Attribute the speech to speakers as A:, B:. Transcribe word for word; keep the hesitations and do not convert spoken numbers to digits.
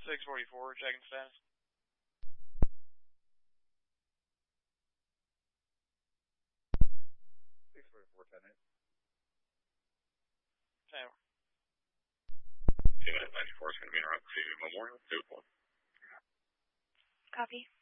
A: six forty-four, checking status.
B: six forty-four, ten eight.
A: Tower.
C: Unit ninety-four is going to be around to Memorial, two one.
D: Copy.